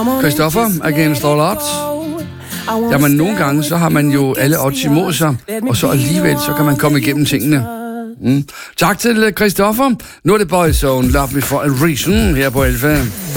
Christoffer, Against All Odds. Jamen, nogle gange, så har man jo alle odds imod sig, og så alligevel, så kan man komme igennem tingene. Tak til Christoffer. Nu er det Boyzone, Love Me For A Reason her på Alfa.